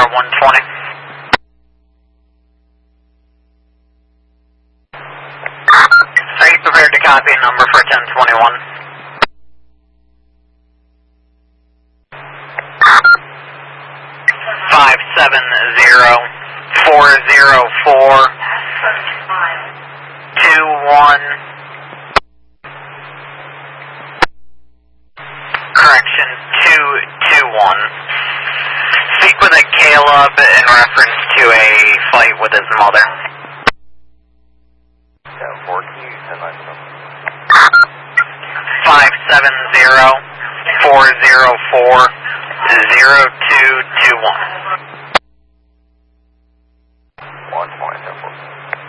Tower 120. Are you prepared to copy a number for 1021? Five 404 21. Correction, 221. Speak with a Caleb in reference to a fight with his mother. 570 404 0221.